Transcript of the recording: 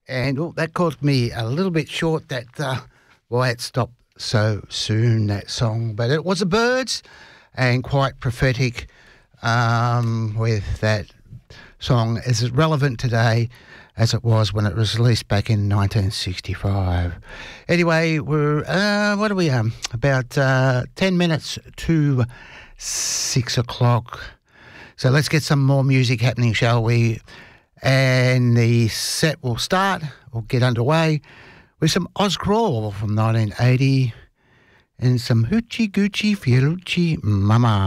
And that caught me a little bit short, that why it stopped so soon, that song. But it was the Byrds, and quite prophetic with that song as relevant today as it was when it was released back in 1965. Anyway, we're, what are we, about 10 minutes to 6 o'clock. So let's get some more music happening, shall we? And the set will start, we'll get underway with some Oz Crawl from 1980 and some Hoochie Goochie Fiorucci Mama.